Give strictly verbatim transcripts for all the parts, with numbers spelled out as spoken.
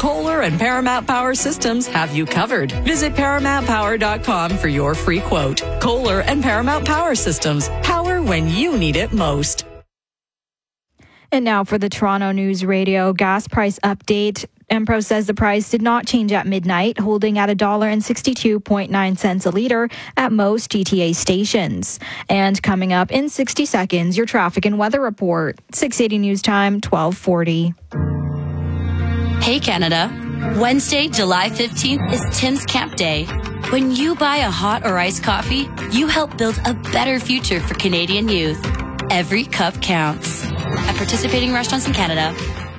Kohler and Paramount Power Systems have you covered. Visit paramount power dot com for your free quote. Kohler and Paramount Power Systems. Power when you need it most. And now for the Toronto News Radio gas price update. Empro says the price did not change at midnight, holding at one dollar sixty-two point nine cents a litre at most G T A stations. And coming up in sixty seconds, your traffic and weather report. six eighty News Time, twelve forty. Hey Canada, Wednesday, July fifteenth is Tim's Camp Day. When you buy a hot or iced coffee, you help build a better future for Canadian youth. Every cup counts. At participating restaurants in Canada.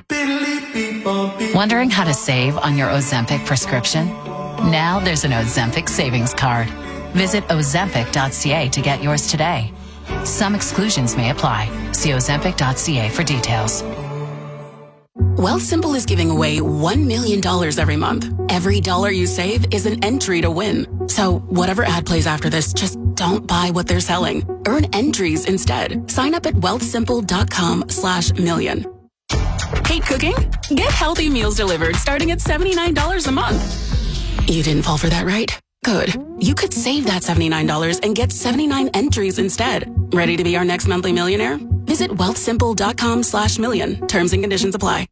Wondering how to save on your Ozempic prescription? Now there's an Ozempic savings card. Visit ozempic dot c a to get yours today. Some exclusions may apply. See ozempic dot c a for details. Wealthsimple is giving away one million dollars every month. Every dollar you save is an entry to win. So whatever ad plays after this, just don't buy what they're selling. Earn entries instead. Sign up at wealthsimple dot com slash million. Hate cooking? Get healthy meals delivered starting at seventy-nine dollars a month. You didn't fall for that, right? Good. You could save that seventy-nine dollars and get seventy-nine entries instead. Ready to be our next monthly millionaire? Visit wealthsimple dot com slash million. Terms and conditions apply.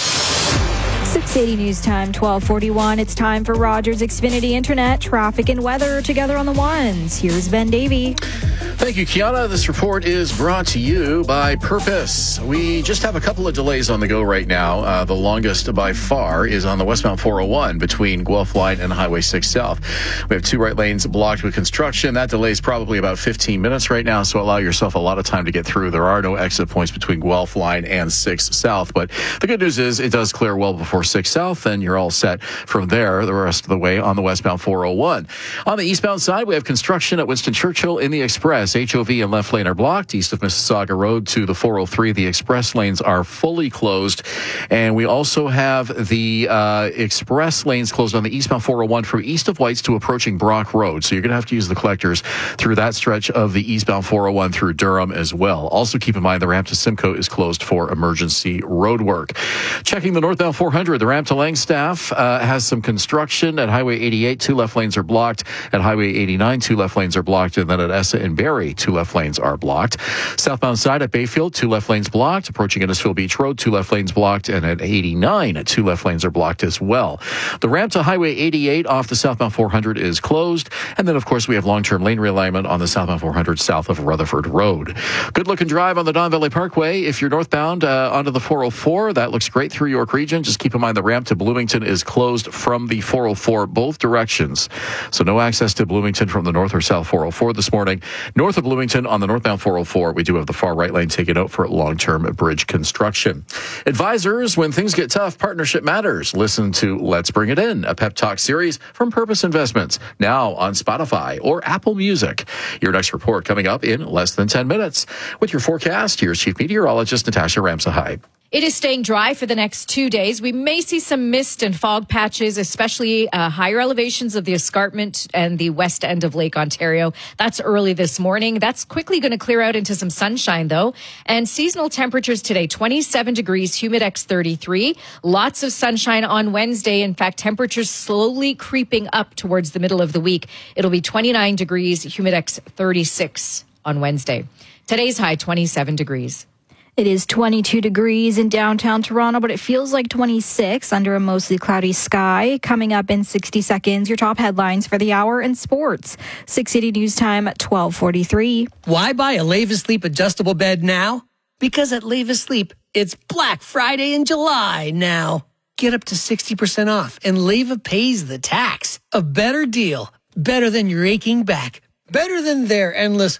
six eighty News Time, twelve forty-one. It's time for Rogers Xfinity Internet, traffic and weather together on the ones. Here's Ben Davey. Thank you, Kiana. This report is brought to you by Purpose. We just have a couple of delays on the go right now. Uh, the longest by far is on the westbound four oh one between Guelph Line and Highway six South. We have two right lanes blocked with construction. That delay is probably about fifteen minutes right now, so allow yourself a lot of time to get through. There are no exit points between Guelph Line and six South, but the good news is it does clear well before six South, and you're all set from there the rest of the way on the westbound four oh one. On the eastbound side, we have construction at Winston Churchill in the Express. H O V and left lane are blocked. East of Mississauga Road to the four oh three, the express lanes are fully closed. And we also have the uh, express lanes closed on the eastbound four oh one from east of Whites to approaching Brock Road. So you're going to have to use the collectors through that stretch of the eastbound four oh one through Durham as well. Also keep in mind the ramp to Simcoe is closed for emergency road work. Checking the northbound four hundred, the ramp to Langstaff uh, has some construction at Highway eighty-eight. Two left lanes are blocked. At Highway eighty-nine, two left lanes are blocked. And then at Essa and Barrie, two left lanes are blocked. Southbound side at Bayfield, two left lanes blocked. Approaching Innisfil Beach Road, two left lanes blocked. And at eighty-nine, two left lanes are blocked as well. The ramp to Highway eighty-eight off the southbound four hundred is closed. And then, of course, we have long-term lane realignment on the southbound four hundred south of Rutherford Road. Good-looking drive on the Don Valley Parkway. If you're northbound uh, onto the four oh four, that looks great through York Region. Just keep in mind the ramp to Bloomington is closed from the four oh four both directions. So no access to Bloomington from the north or south four oh four this morning. North of Bloomington on the northbound four oh four, we do have the far right lane taken out for long-term bridge construction. Advisors, when things get tough, partnership matters. Listen to Let's Bring It In, a pep talk series from Purpose Investments, now on Spotify or Apple Music. Your next report coming up in less than ten minutes. With your forecast, here's Chief Meteorologist Natasha Ramsahide. It is staying dry for the next two days. We may see some mist and fog patches, especially uh, higher elevations of the escarpment and the west end of Lake Ontario. That's early this morning. That's quickly going to clear out into some sunshine, though. And seasonal temperatures today, twenty-seven degrees, Humidex thirty-three. Lots of sunshine on Wednesday. In fact, temperatures slowly creeping up towards the middle of the week. It'll be twenty-nine degrees, Humidex thirty-six on Wednesday. Today's high, twenty-seven degrees. It is twenty-two degrees in downtown Toronto, but it feels like twenty-six under a mostly cloudy sky. Coming up in sixty seconds, your top headlines for the hour in sports. six eighty News Time, twelve forty-three. Why buy a Leva Sleep adjustable bed now? Because at Leva Sleep, it's Black Friday in July now. Get up to sixty percent off, and Leva pays the tax. A better deal. Better than your aching back. Better than their endless...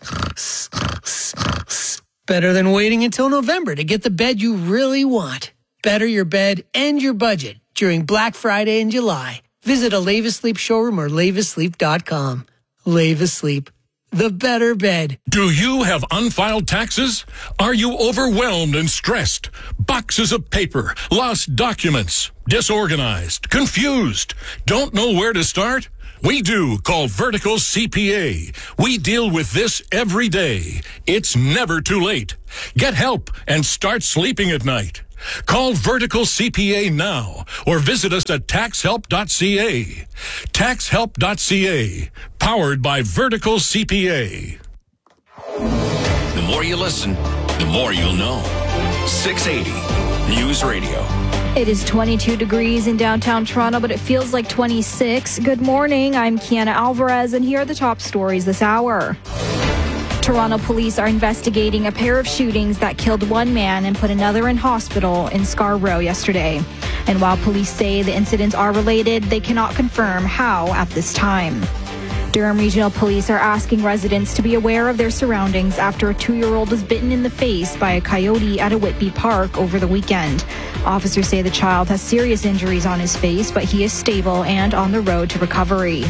Better than waiting until November to get the bed you really want. Better your bed and your budget during Black Friday in July. Visit a Leva Sleep showroom or leva sleep dot com. Leva Sleep, the better bed. Do you have unfiled taxes? Are you overwhelmed and stressed? Boxes of paper, lost documents, disorganized, confused, don't know where to start? We do. Call Vertical C P A. We deal with this every day. It's never too late. Get help and start sleeping at night. Call Vertical C P A now or visit us at tax help dot c a. tax help dot c a, powered by Vertical C P A. The more you listen, the more you'll know. six eighty News Radio. It is twenty-two degrees in downtown Toronto, but it feels like twenty-six. Good morning. I'm Kiana Alvarez, and here are the top stories this hour. Toronto police are investigating a pair of shootings that killed one man and put another in hospital in Scarborough yesterday. And while police say the incidents are related, they cannot confirm how at this time. Durham Regional Police are asking residents to be aware of their surroundings after a two-year-old was bitten in the face by a coyote at a Whitby Park over the weekend. Officers say the child has serious injuries on his face, but he is stable and on the road to recovery.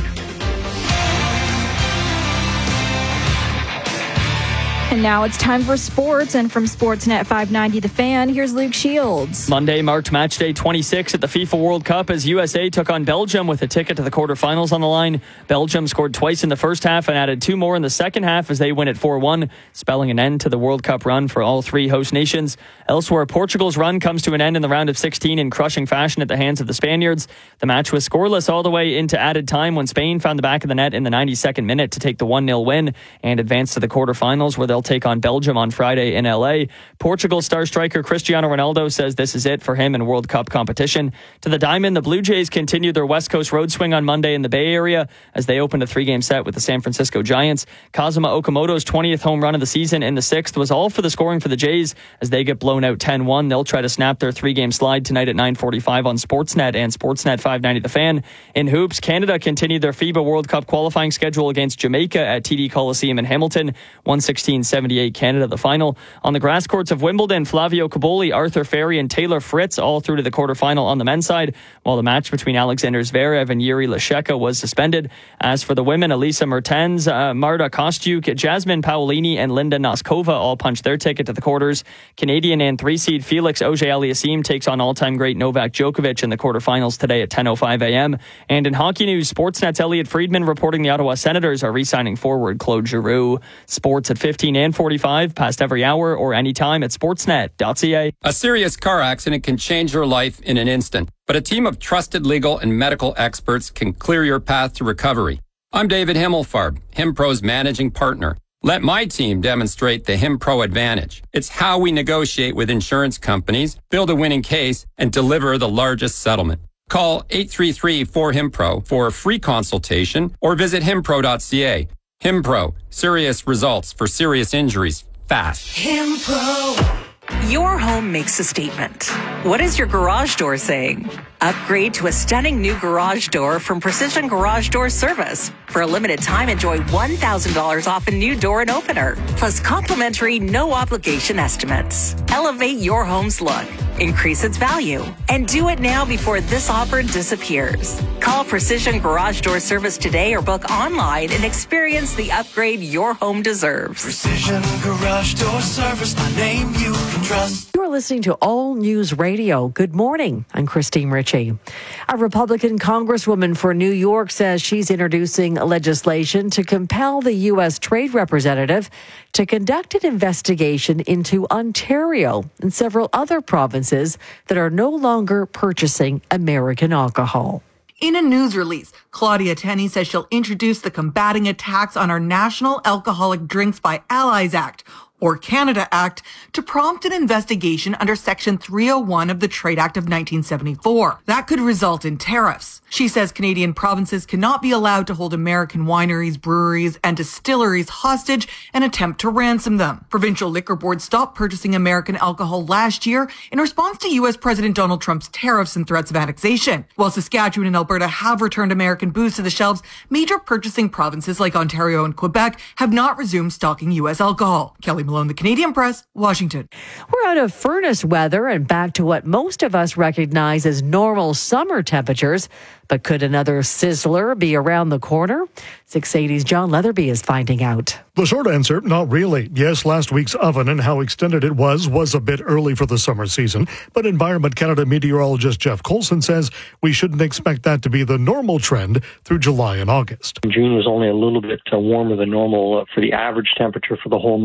And now it's time for sports, and from Sportsnet five ninety The Fan, here's Luke Shields. Monday marked match day twenty-six at the FIFA World Cup as U S A took on Belgium with a ticket to the quarterfinals on the line. Belgium scored twice in the first half and added two more in the second half as they win at four one, spelling an end to the World Cup run for all three host nations. Elsewhere, Portugal's run comes to an end in the round of sixteen in crushing fashion at the hands of the Spaniards. The match was scoreless all the way into added time when Spain found the back of the net in the ninety-second minute to take the one nil win and advance to the quarterfinals, where they'll take on Belgium on Friday in L A. Portugal star striker Cristiano Ronaldo says this is it for him in World Cup competition. To the diamond, the Blue Jays continued their West Coast road swing on Monday in the Bay Area as they opened a three-game set with the San Francisco Giants. Kazuma Okamoto's twentieth home run of the season in the sixth was all for the scoring for the Jays as they get blown out ten one. They'll try to snap their three-game slide tonight at nine forty-five on Sportsnet and Sportsnet five ninety The Fan. In hoops, Canada continued their FIBA World Cup qualifying schedule against Jamaica at T D Coliseum in Hamilton. one sixteen seventy-eight Canada the final. On the grass courts of Wimbledon, Flavio Caboli, Arthur Ferry, and Taylor Fritz all through to the quarterfinal on the men's side, while the match between Alexander Zverev and Yuri Lasheka was suspended. As for the women, Elisa Mertens, uh, Marta Kostyuk, Jasmine Paolini, and Linda Noskova all punched their ticket to the quarters. Canadian and three-seed Felix Auger-Aliassime takes on all-time great Novak Djokovic in the quarterfinals today at ten oh five a.m. And in hockey news, Sportsnet's Elliot Friedman reporting the Ottawa Senators are re-signing forward Claude Giroux. Sports at fifteen and forty-five, past every hour or anytime at sportsnet dot c a. A serious car accident can change your life in an instant, but a team of trusted legal and medical experts can clear your path to recovery. I'm David Himmelfarb, HimPro's managing partner. Let my team demonstrate the HimPro advantage. It's how we negotiate with insurance companies, build a winning case, and deliver the largest settlement. Call eight three three four HimPro for a free consultation or visit himpro dot c a. HimPro, serious results for serious injuries, fast. HimPro. Your home makes a statement. What is your garage door saying? Upgrade to a stunning new garage door from Precision Garage Door Service. For a limited time, enjoy one thousand dollars off a new door and opener, plus complimentary no-obligation estimates. Elevate your home's look, increase its value, and do it now before this offer disappears. Call Precision Garage Door Service today or book online and experience the upgrade your home deserves. Precision Garage Door Service, a name you can trust. You're listening to All News Radio. Good morning. I'm Christine Ritchie. A Republican congresswoman for New York says she's introducing legislation to compel the U S trade representative to conduct an investigation into Ontario and several other provinces that are no longer purchasing American alcohol. In a news release, Claudia Tenney says she'll introduce the Combating Attacks on Our National Alcoholic Drinks by Allies Act, or Canada Act, to prompt an investigation under Section three oh one of the Trade Act of nineteen seventy-four. That could result in tariffs. She says Canadian provinces cannot be allowed to hold American wineries, breweries, and distilleries hostage and attempt to ransom them. Provincial liquor boards stopped purchasing American alcohol last year in response to U S President Donald Trump's tariffs and threats of annexation. While Saskatchewan and Alberta have returned American booze to the shelves, major purchasing provinces like Ontario and Quebec have not resumed stocking U S alcohol. Kelly Malone, The Canadian Press, Washington. We're out of furnace weather and back to what most of us recognize as normal summer temperatures. But could another sizzler be around the corner? six eighty's John Leatherby is finding out. The short answer, not really. Yes, last week's oven and how extended it was was a bit early for the summer season. But Environment Canada meteorologist Jeff Colson says we shouldn't expect that to be the normal trend through July and August. June was only a little bit uh, warmer than normal uh, for the average temperature for the whole month.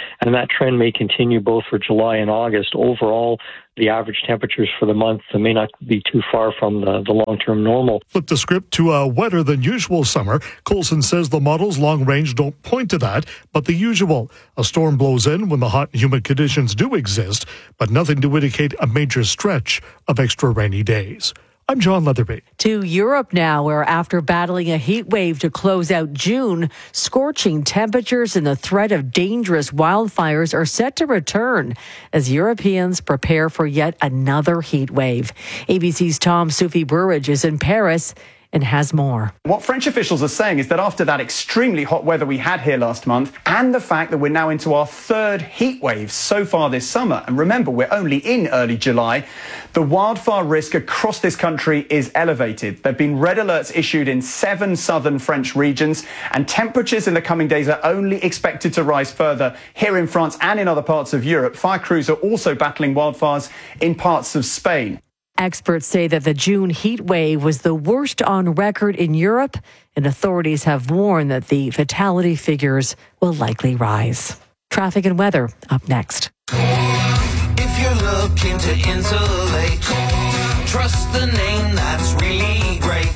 and that trend may continue both for July and August. Overall, the average temperatures for the month may not be too far from the, the long-term normal. Flip the script to a wetter than usual summer. Coulson says the models long range don't point to that, but the usual. A storm blows in when the hot and humid conditions do exist, but nothing to indicate a major stretch of extra rainy days. I'm John Leatherby. To Europe now, where after battling a heat wave to close out June, scorching temperatures and the threat of dangerous wildfires are set to return as Europeans prepare for yet another heat wave. A B C's Tom Soufi Burridge is in Paris and has more. What French officials are saying is that after that extremely hot weather we had here last month, and the fact that we're now into our third heat wave so far this summer, and remember, we're only in early July, the wildfire risk across this country is elevated. There have been red alerts issued in seven southern French regions, and temperatures in the coming days are only expected to rise further here in France and in other parts of Europe. Fire crews are also battling wildfires in parts of Spain. Experts say that the June heat wave was the worst on record in Europe, and authorities have warned that the fatality figures will likely rise. Traffic and weather up next. If you're looking to insulate, trust the name that's really great.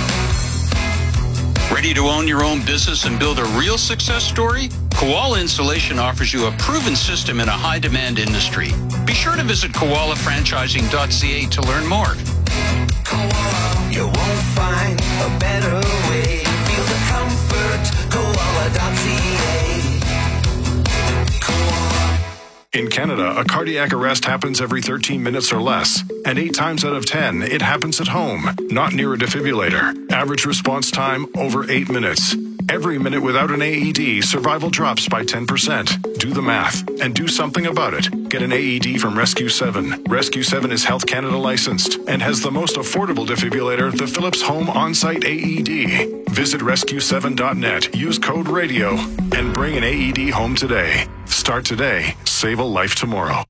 Ready to own your own business and build a real success story? Koala Insulation offers you a proven system in a high-demand industry. Be sure to visit koala franchising dot c a to learn more. Koala, you won't find a better way. Feel the comfort, koala dot c a. In Canada, a cardiac arrest happens every thirteen minutes or less, and eight times out of ten, it happens at home, not near a defibrillator. Average response time, over eight minutes. Every minute without an A E D, survival drops by ten percent. Do the math and do something about it. Get an A E D from Rescue seven. Rescue seven is Health Canada licensed and has the most affordable defibrillator, the Philips Home On-Site A E D. Visit rescue seven dot net, use code RADIO, and bring an A E D home today. Start today. Save a life tomorrow.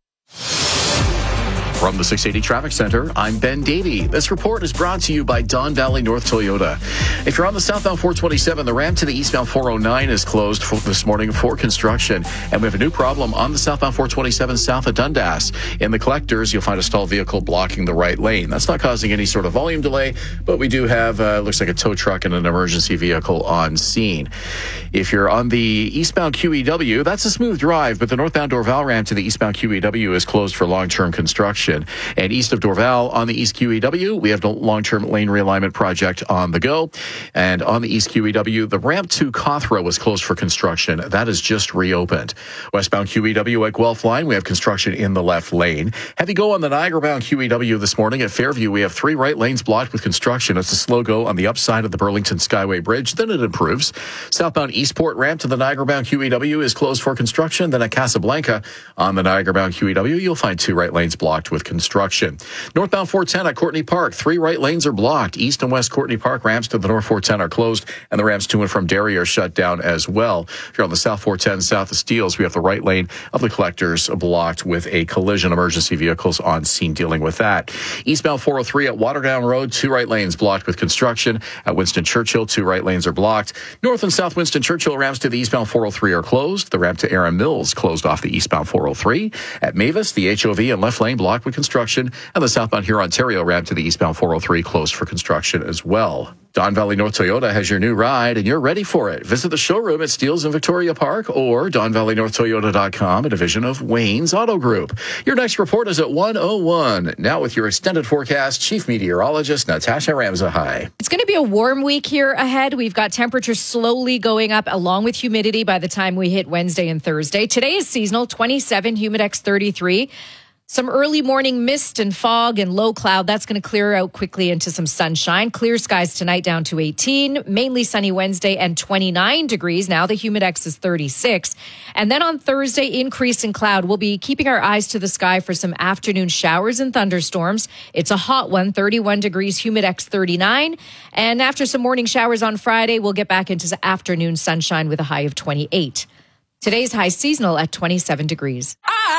From the six eighty Traffic Center, I'm Ben Davey. This report is brought to you by Don Valley North Toyota. If you're on the southbound four twenty-seven, the ramp to the eastbound four oh nine is closed for this morning for construction. And we have a new problem on the southbound four twenty-seven south of Dundas. In the collectors, you'll find a stalled vehicle blocking the right lane. That's not causing any sort of volume delay, but we do have, uh, looks like a tow truck and an emergency vehicle on scene. If you're on the eastbound Q E W, that's a smooth drive, but the northbound Dorval ramp to the eastbound Q E W is closed for long-term construction. And east of Dorval on the East Q E W, we have the long-term lane realignment project on the go. And on the East Q E W, the ramp to Cothra was closed for construction. That is just reopened. Westbound Q E W at Guelph Line, we have construction in the left lane. Heavy go on the Niagara-bound Q E W this morning. At Fairview, we have three right lanes blocked with construction. It's a slow go on the upside of the Burlington Skyway Bridge. Then it improves. Southbound Eastport ramp to the Niagara-bound Q E W is closed for construction. Then at Casablanca on the Niagara-bound Q E W, you'll find two right lanes blocked with construction. Northbound four ten at Courtney Park, three right lanes are blocked. East and West Courtney Park ramps to the North four ten are closed, and the ramps to and from Derry are shut down as well. If you're on the South four ten south of Steeles, we have the right lane of the collectors blocked with a collision. Emergency vehicles on scene dealing with that. Eastbound four oh three at Waterdown Road, two right lanes blocked with construction. At Winston Churchill, two right lanes are blocked. North and South Winston Churchill ramps to the eastbound four oh three are closed. The ramp to Aaron Mills closed off the eastbound four oh three. At Mavis, the H O V and left lane blocked with construction, and the southbound Huron-Ontario ramp to the eastbound four oh three closed for construction as well. Don Valley North Toyota has your new ride, and you're ready for it. Visit the showroom at Steeles in Victoria Park or don valley north toyota dot com, a division of Wayne's Auto Group. Your next report is at one oh one. Now with your extended forecast, Chief Meteorologist Natasha Ramzahai. It's going to be a warm week here ahead. We've got temperatures slowly going up along with humidity by the time we hit Wednesday and Thursday. Today is seasonal, twenty-seven, Humidex thirty-three. Some early morning mist and fog and low cloud. That's going to clear out quickly into some sunshine. Clear skies tonight down to eighteen. Mainly sunny Wednesday and twenty-nine degrees. Now the Humidex is thirty-six. And then on Thursday, increase in cloud. We'll be keeping our eyes to the sky for some afternoon showers and thunderstorms. It's a hot one, thirty-one degrees, Humidex thirty-nine. And after some morning showers on Friday, we'll get back into the afternoon sunshine with a high of twenty-eight. Today's high seasonal at twenty-seven degrees.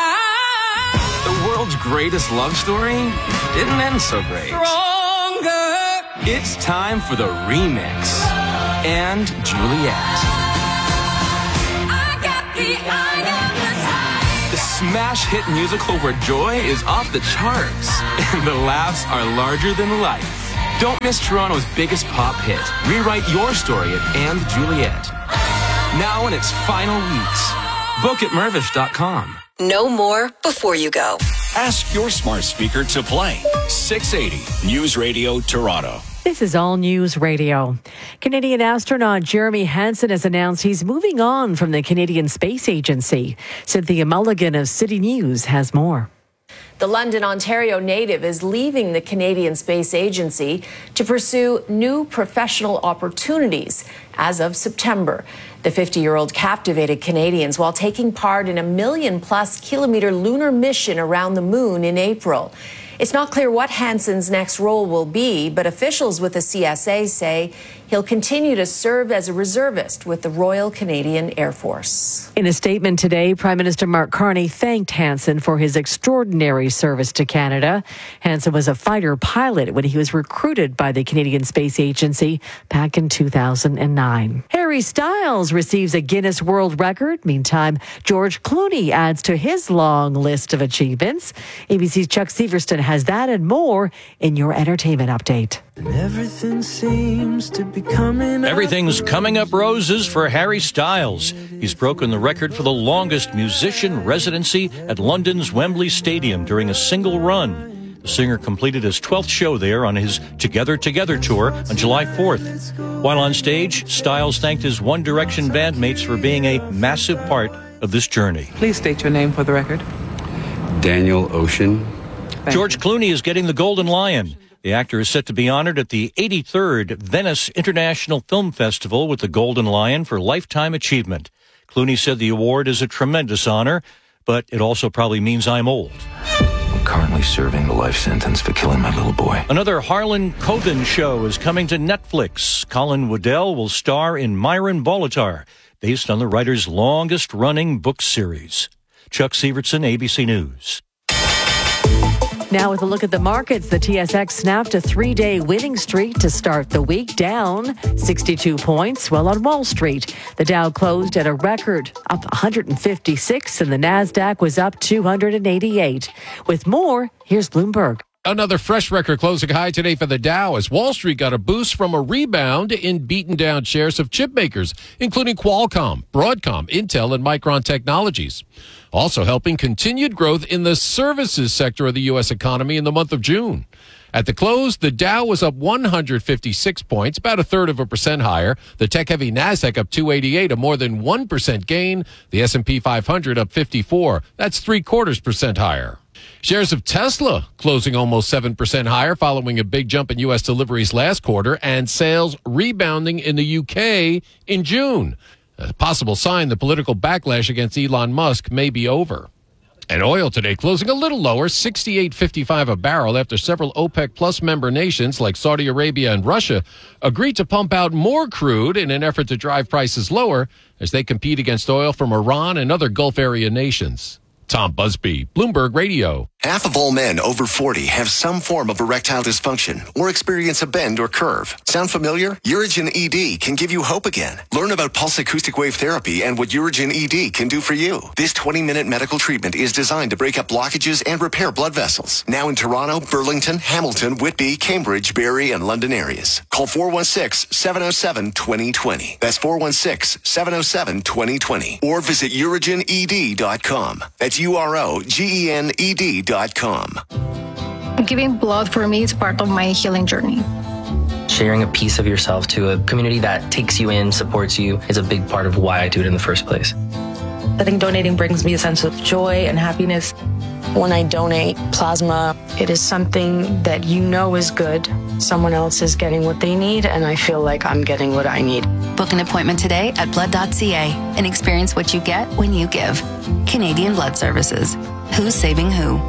The world's greatest love story didn't end so great. Stronger. It's time for the remix. And Juliet. I got the eye smash hit musical where joy is off the charts and the laughs are larger than life. Don't miss Toronto's biggest pop hit. Rewrite your story at And Juliet. Now in its final weeks. Book at Mervish dot com. Know more before you go. Ask your smart speaker to play six eighty News Radio Toronto. This is All News Radio. Canadian astronaut Jeremy Hansen has announced he's moving on from the Canadian Space Agency. Cynthia Mulligan of City News has more. The London, Ontario native is leaving the Canadian Space Agency to pursue new professional opportunities as of September. The fifty-year-old captivated Canadians while taking part in a million-plus kilometer lunar mission around the moon in April. It's not clear what Hansen's next role will be, but officials with the C S A say he'll continue to serve as a reservist with the Royal Canadian Air Force. In a statement today, Prime Minister Mark Carney thanked Hansen for his extraordinary service to Canada. Hansen was a fighter pilot when he was recruited by the Canadian Space Agency back in two thousand nine. Harry Styles receives a Guinness World Record. Meantime, George Clooney adds to his long list of achievements. A B C's Chuck Severston has that and more in your entertainment update. Everything seems to be coming up. Everything's coming up roses for Harry Styles. He's broken the record for the longest musician residency at London's Wembley Stadium during a single run. The singer completed his twelfth show there on his Together Together tour on July fourth. While on stage, Styles thanked his One Direction bandmates for being a massive part of this journey. Please state your name for the record. Daniel Ocean. Thank George you. Clooney is getting the Golden Lion. The actor is set to be honored at the eighty-third Venice International Film Festival with the Golden Lion for Lifetime Achievement. Clooney said the award is a tremendous honor, but it also probably means I'm old. I'm currently serving a life sentence for killing my little boy. Another Harlan Coben show is coming to Netflix. Colin Waddell will star in Myron Bolitar, based on the writer's longest-running book series. Chuck Severson, A B C News. Now with a look at the markets, the T S X snapped a three-day winning streak to start the week, down sixty-two points. Well, on Wall Street, the Dow closed at a record up one hundred fifty-six and the Nasdaq was up two hundred eighty-eight. With more, here's Bloomberg. Another fresh record closing high today for the Dow as Wall Street got a boost from a rebound in beaten down shares of chip makers, including Qualcomm, Broadcom, Intel, and Micron Technologies. Also helping continued growth in the services sector of the U S economy in the month of June. At the close, the Dow was up one hundred fifty-six points, about a third of a percent higher. The tech-heavy Nasdaq up two eighty-eight, a more than one percent gain. The S and P five hundred up fifty-four. That's three-quarters percent higher. Shares of Tesla closing almost seven percent higher following a big jump in U S deliveries last quarter and sales rebounding in the U K in June. A possible sign the political backlash against Elon Musk may be over. And oil today closing a little lower, sixty-eight fifty-five a barrel after several OPEC Plus member nations like Saudi Arabia and Russia agreed to pump out more crude in an effort to drive prices lower as they compete against oil from Iran and other Gulf area nations. Tom Busby, Bloomberg Radio. Half of all men over forty have some form of erectile dysfunction or experience a bend or curve. Sound familiar? Urigen E D can give you hope again. Learn about pulse acoustic wave therapy and what Urigen E D can do for you. This twenty-minute medical treatment is designed to break up blockages and repair blood vessels. Now in Toronto, Burlington, Hamilton, Whitby, Cambridge, Barrie, and London areas. Call four one six, seven oh seven, two oh two oh. That's four one six, seven oh seven, two oh two oh. Or visit urigen e d dot com. That's U R O G E N E D dot com. Giving blood for me is part of my healing journey. Sharing a piece of yourself to a community that takes you in, supports you, is a big part of why I do it in the first place. I think donating brings me a sense of joy and happiness. When I donate plasma, it is something that you know is good. Someone else is getting what they need, and I feel like I'm getting what I need. Book an appointment today at blood dot c a and experience what you get when you give. Canadian Blood Services. Who's saving who?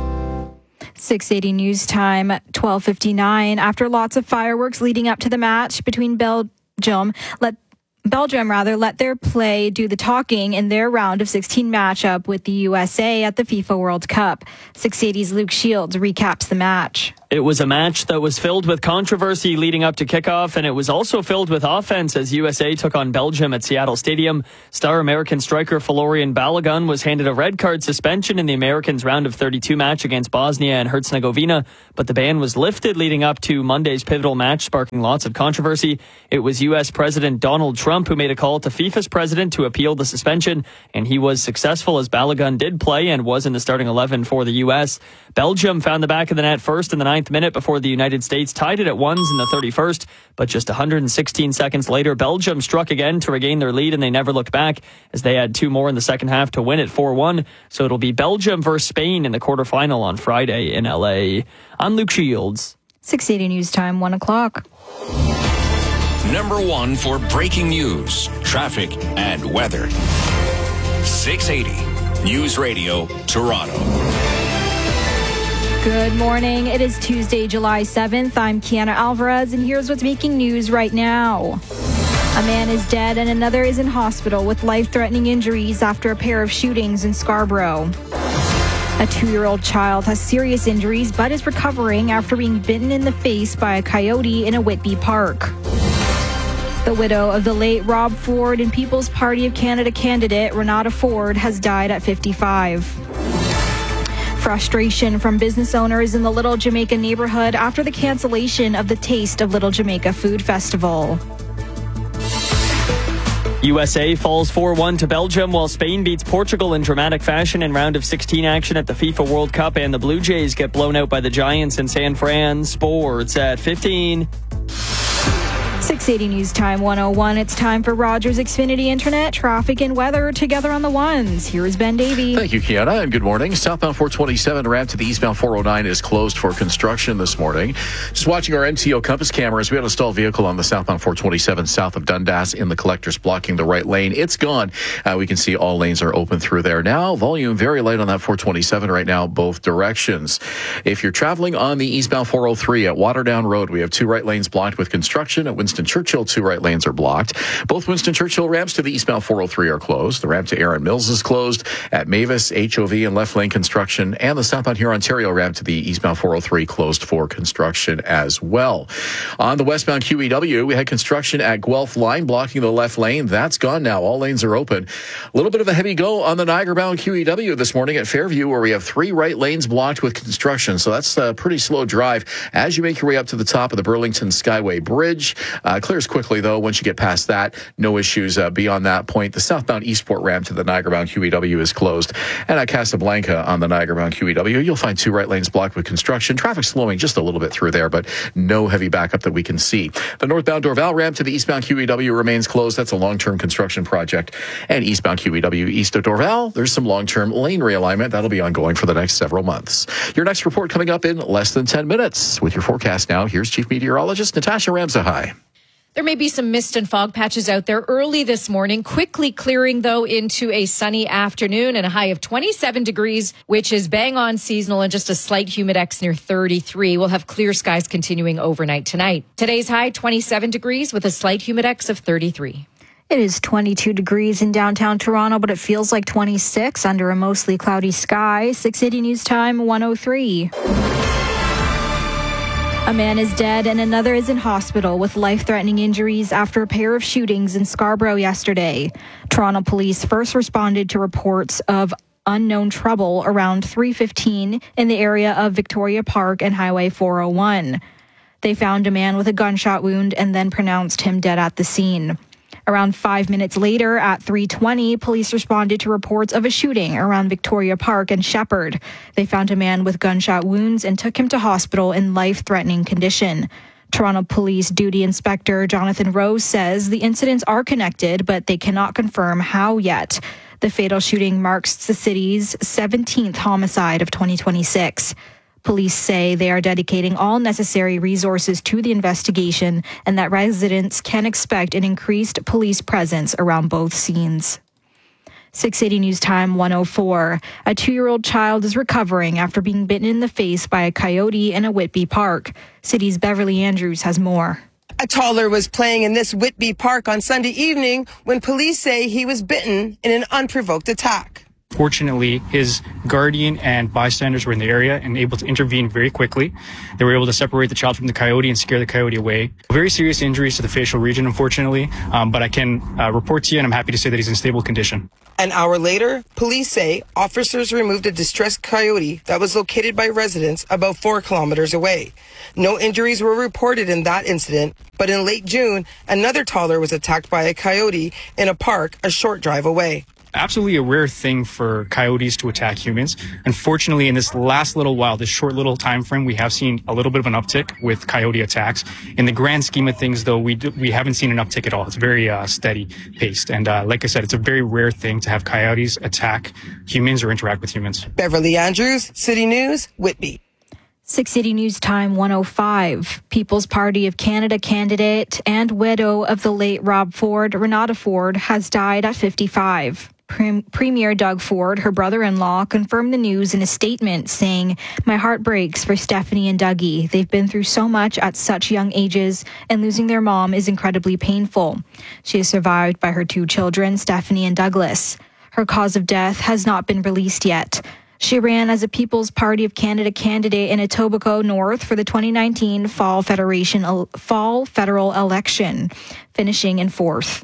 six eighty News Time, twelve fifty-nine. After lots of fireworks leading up to the match between Belgium, let Belgium rather let their play do the talking in their round of sixteen matchup with the U S A at the FIFA World Cup. six eighty's Luke Shields recaps the match. It was a match that was filled with controversy leading up to kickoff, and it was also filled with offense as U S A took on Belgium at Seattle Stadium. Star American striker Florian Balogun was handed a red card suspension in the Americans' round of thirty-two match against Bosnia and Herzegovina, but the ban was lifted leading up to Monday's pivotal match, sparking lots of controversy. It was U S President Donald Trump who made a call to FIFA's president to appeal the suspension, and he was successful as Balogun did play and was in the starting eleven for the U S. Belgium found the back of the net first in the ninth minute before the United States tied it at ones in the thirty-first, but just one hundred sixteen seconds later, Belgium struck again to regain their lead, and they never looked back as they had two more in the second half to win it four one. So it'll be Belgium versus Spain in the quarterfinal on Friday in L A. I'm Luke Shields. six eighty News Time, one o'clock. Number one for breaking news, traffic, and weather. six eighty News Radio, Toronto. Good morning. It is Tuesday, July seventh. I'm Kiana Alvarez, and here's what's making news right now. A man is dead and another is in hospital with life-threatening injuries after a pair of shootings in Scarborough. A two-year-old child has serious injuries but is recovering after being bitten in the face by a coyote in a Whitby park. The widow of the late Rob Ford and People's Party of Canada candidate Renata Ford has died at fifty-five. Frustration from business owners in the Little Jamaica neighborhood after the cancellation of the Taste of Little Jamaica Food Festival. U S A falls four one to Belgium while Spain beats Portugal in dramatic fashion in round of sixteen action at the FIFA World Cup, and the Blue Jays get blown out by the Giants in San Fran. Sports at fifteen. six eighty News Time one oh one. It's time for Rogers Xfinity Internet, traffic and weather together on the ones. Here is Ben Davey. Thank you, Kiana, and good morning. Southbound four twenty-seven ramp to the eastbound four oh nine is closed for construction this morning. Just watching our M T O compass cameras, we had a stalled vehicle on the southbound four twenty-seven south of Dundas in the collectors blocking the right lane. It's gone. Uh, we can see all lanes are open through there now. Volume very light on that four twenty-seven right now, both directions. If you're traveling on the eastbound four oh three at Waterdown Road, we have two right lanes blocked with construction. At Winston Churchill, two right lanes are blocked. Both Winston Churchill ramps to the eastbound four oh three are closed. The ramp to Aaron Mills is closed. At Mavis, H O V and left lane construction, and the southbound Huron Ontario ramp to the eastbound four oh three closed for construction as well. On the westbound Q E W, we had construction at Guelph Line blocking the left lane. That's gone now. All lanes are open. A little bit of a heavy go on the Niagara-bound Q E W this morning at Fairview, where we have three right lanes blocked with construction. So that's a pretty slow drive as you make your way up to the top of the Burlington Skyway Bridge. Uh, clears quickly, though, once you get past that. No issues uh, beyond that point. The southbound Eastport ramp to the Niagara-bound Q E W is closed. And at Casablanca on the Niagara-bound Q E W, you'll find two right lanes blocked with construction. Traffic slowing just a little bit through there, but no heavy backup that we can see. The northbound Dorval ramp to the eastbound Q E W remains closed. That's a long-term construction project. And eastbound Q E W east of Dorval, there's some long-term lane realignment. That'll be ongoing for the next several months. Your next report coming up in less than ten minutes. With your forecast now, here's Chief Meteorologist Natasha Ramsahai. There may be some mist and fog patches out there early this morning, quickly clearing, though, into a sunny afternoon and a high of twenty-seven degrees, which is bang on seasonal, and just a slight humidex near thirty-three. We'll have clear skies continuing overnight tonight. Today's high, twenty-seven degrees with a slight humidex of thirty-three. It is twenty-two degrees in downtown Toronto, but it feels like twenty-six under a mostly cloudy sky. six eighty News Time one oh three. A man is dead and another is in hospital with life-threatening injuries after a pair of shootings in Scarborough yesterday. Toronto police first responded to reports of unknown trouble around three fifteen in the area of Victoria Park and Highway four oh one. They found a man with a gunshot wound and then pronounced him dead at the scene. Around five minutes later, at three twenty, police responded to reports of a shooting around Victoria Park and Shepherd. They found a man with gunshot wounds and took him to hospital in life-threatening condition. Toronto Police Duty Inspector Jonathan Rose says the incidents are connected, but they cannot confirm how yet. The fatal shooting marks the city's seventeenth homicide of twenty twenty-six. Police say they are dedicating all necessary resources to the investigation and that residents can expect an increased police presence around both scenes. six eighty News Time one oh four. A two-year-old child is recovering after being bitten in the face by a coyote in a Whitby park. City's Beverly Andrews has more. A toddler was playing in this Whitby park on Sunday evening when police say he was bitten in an unprovoked attack. Fortunately, his guardian and bystanders were in the area and able to intervene very quickly. They were able to separate the child from the coyote and scare the coyote away. Very serious injuries to the facial region, unfortunately, um, but I can uh, report to you, and I'm happy to say that he's in stable condition. An hour later, police say officers removed a distressed coyote that was located by residents about four kilometers away. No injuries were reported in that incident, but in late June, another toddler was attacked by a coyote in a park a short drive away. Absolutely a rare thing for coyotes to attack humans. Unfortunately, in this last little while, this short little time frame, we have seen a little bit of an uptick with coyote attacks. In the grand scheme of things, though, we do, we haven't seen an uptick at all. It's very uh, steady paced. And uh, like I said, it's a very rare thing to have coyotes attack humans or interact with humans. Beverly Andrews, City News, Whitby. six City News Time one oh five. People's Party of Canada candidate and widow of the late Rob Ford, Renata Ford, has died at fifty-five. Premier Doug Ford, her brother-in-law, confirmed the news in a statement saying, "My heart breaks for Stephanie and Dougie. They've been through so much at such young ages, and losing their mom is incredibly painful." She is survived by her two children, Stephanie and Douglas. Her cause of death has not been released yet. She ran as a People's Party of Canada candidate in Etobicoke North for the twenty nineteen Fall Federation Fall Federal election, finishing in fourth.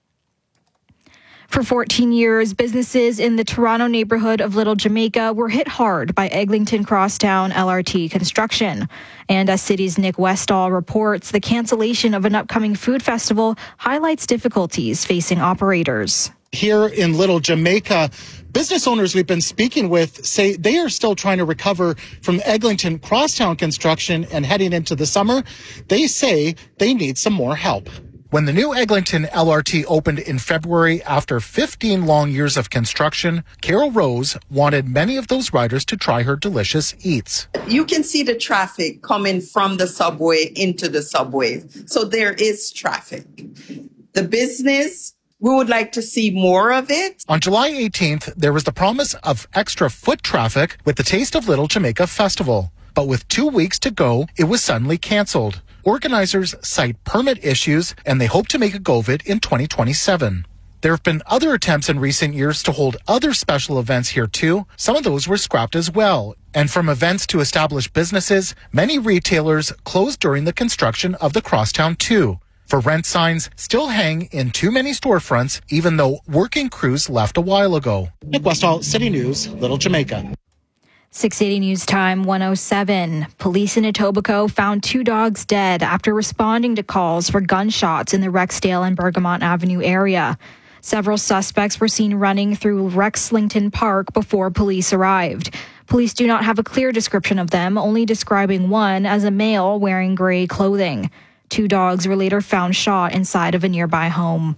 For fourteen years, businesses in the Toronto neighborhood of Little Jamaica were hit hard by Eglinton Crosstown L R T construction. And as City's Nick Westall reports, the cancellation of an upcoming food festival highlights difficulties facing operators. Here in Little Jamaica, business owners we've been speaking with say they are still trying to recover from Eglinton Crosstown construction, and heading into the summer, they say they need some more help. When the new Eglinton L R T opened in February after fifteen long years of construction, Carol Rose wanted many of those riders to try her delicious eats. You can see the traffic coming from the subway into the subway. So there is traffic. The business, we would like to see more of it. On July eighteenth, there was the promise of extra foot traffic with the Taste of Little Jamaica Festival. But with two weeks to go, it was suddenly canceled. Organizers cite permit issues, and they hope to make a go of it in twenty twenty-seven. There have been other attempts in recent years to hold other special events here too. Some of those were scrapped as well. And from events to established businesses, many retailers closed during the construction of the Crosstown too. For rent signs still hang in too many storefronts, even though working crews left a while ago. Nick Westall, City News, Little Jamaica. six eighty News Time one oh seven. Police in Etobicoke found two dogs dead after responding to calls for gunshots in the Rexdale and Bergamont Avenue area. Several suspects were seen running through Rexlington Park before police arrived. Police do not have a clear description of them, only describing one as a male wearing gray clothing. Two dogs were later found shot inside of a nearby home.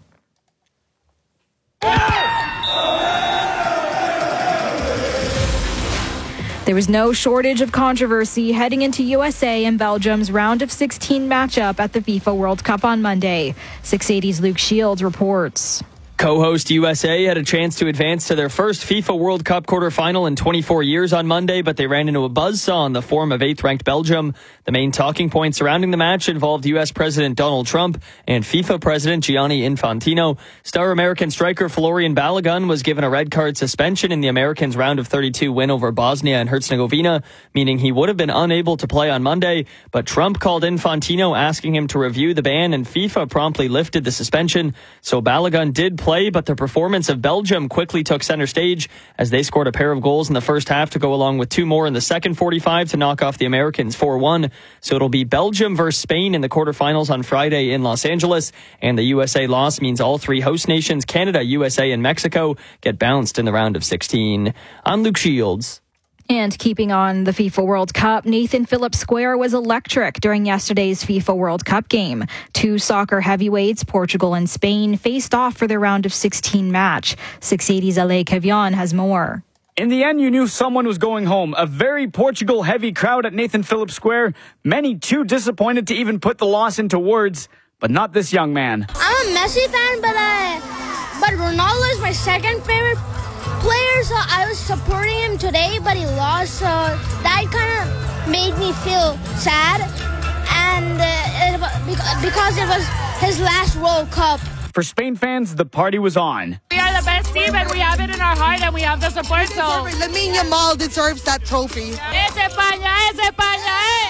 There was no shortage of controversy heading into U S A and Belgium's round of sixteen matchup at the FIFA World Cup on Monday. six eighty's Luke Shields reports. Co-host U S A had a chance to advance to their first FIFA World Cup quarterfinal in twenty-four years on Monday, but they ran into a buzzsaw in the form of eighth-ranked Belgium. The main talking point surrounding the match involved U S President Donald Trump and FIFA President Gianni Infantino. Star American striker Florian Balogun was given a red card suspension in the Americans' round of thirty-two win over Bosnia and Herzegovina, meaning he would have been unable to play on Monday. But Trump called Infantino asking him to review the ban, and FIFA promptly lifted the suspension. So Balogun did play. Play, but the performance of Belgium quickly took center stage as they scored a pair of goals in the first half to go along with two more in the second forty-five to knock off the Americans four one. So it'll be Belgium versus Spain in the quarterfinals on Friday in Los Angeles, and the U S A loss means all three host nations, Canada, U S A, and Mexico, get bounced in the round of sixteen. I'm Luke Shields. And keeping on the FIFA World Cup, Nathan Phillips Square was electric during yesterday's FIFA World Cup game. Two soccer heavyweights, Portugal and Spain, faced off for their round of sixteen match. six eighty's L A Cavion has more. In the end, you knew someone was going home. A very Portugal-heavy crowd at Nathan Phillips Square. Many too disappointed to even put the loss into words, but not this young man. I'm a Messi fan, but uh, but Ronaldo is my second favorite player, so I was supporting him today, but he lost, so that kind of made me feel sad, and uh, it, because it was his last World Cup. For Spain fans, the party was on. We are the best team, and we have it in our heart, and we have the support. So Lamine Yamal deserves that trophy. Es España, es España, eh!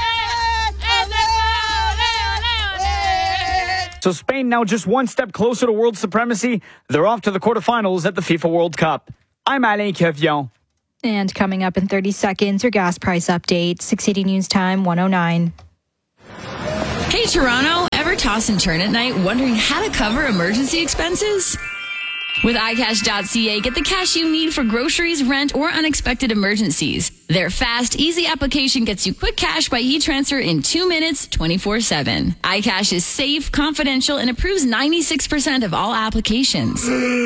So Spain now just one step closer to world supremacy. They're off to the quarterfinals at the FIFA World Cup. I'm Alain Kevion. And coming up in thirty seconds, your gas price update. six eighty News Time, one oh nine. Hey, Toronto. Ever toss and turn at night wondering how to cover emergency expenses? With i cash dot c a, get the cash you need for groceries, rent, or unexpected emergencies. Their fast, easy application gets you quick cash by e-transfer in two minutes, twenty-four seven. iCash is safe, confidential, and approves ninety-six percent of all applications.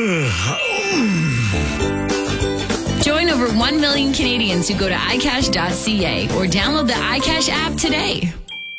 Join over one million Canadians who go to i cash dot c a or download the iCash app today.